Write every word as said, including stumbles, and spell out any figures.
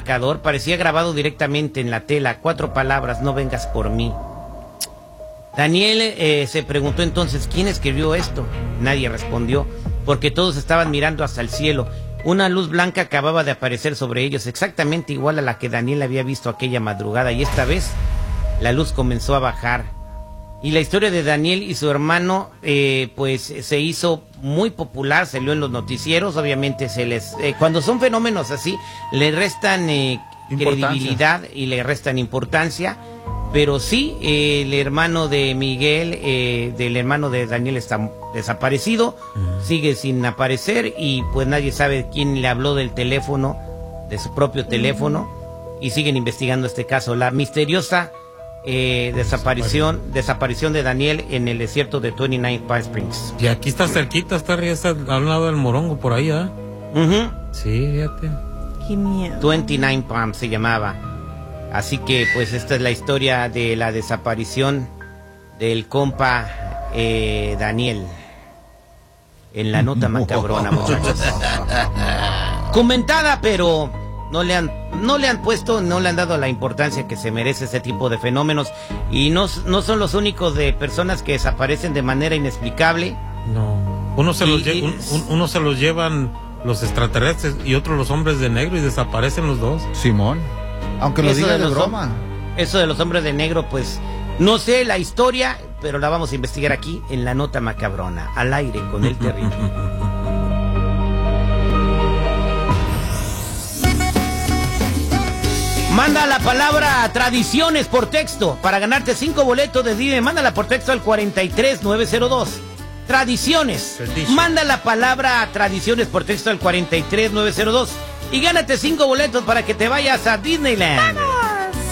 marcador parecía grabado directamente en la tela, cuatro palabras: no vengas por mí. Daniel eh, se preguntó entonces, ¿quién escribió esto? Nadie respondió, porque todos estaban mirando hacia el cielo. Una luz blanca acababa de aparecer sobre ellos, exactamente igual a la que Daniel había visto aquella madrugada, y esta vez la luz comenzó a bajar. Y la historia de Daniel y su hermano eh, pues se hizo muy popular, salió en los noticieros. Obviamente se les eh, cuando son fenómenos así le restan eh, credibilidad y le restan importancia, pero sí eh, el hermano de Miguel, eh, del hermano de Daniel, está desaparecido, uh-huh. sigue sin aparecer, y pues nadie sabe quién le habló del teléfono, de su propio teléfono, uh-huh. y siguen investigando este caso, la misteriosa Eh, desaparición desaparición de Daniel en el desierto de veintinueve Palm Springs. Y aquí está cerquita, está, está al lado del Morongo, por ahí, ¿eh? Uh-huh. Sí, fíjate. Qué miedo. veintinueve Palm se llamaba. Así que pues esta es la historia de la desaparición del compa eh, Daniel. En la nota macabrona, muchachos. Comentada, pero no le han no le han puesto, no le han dado la importancia que se merece ese tipo de fenómenos, y no, no son los únicos de personas que desaparecen de manera inexplicable. No, uno se, y, los, lle- y, un, un, uno se los llevan los extraterrestres y otros los hombres de negro, y desaparecen los dos. Simón, aunque lo diga de, de broma. Eso de los hombres de negro, pues no sé la historia, pero la vamos a investigar aquí en la nota macabrona, al aire con el terrible. Manda la palabra tradiciones por texto para ganarte cinco boletos de Dime. Mándala por texto al cuarenta y tres nueve cero dos. Tradiciones. Tradition. Manda la palabra tradiciones por texto al cuarenta y tres nueve cero dos y gánate cinco boletos para que te vayas a Disneyland. ¡Vamos!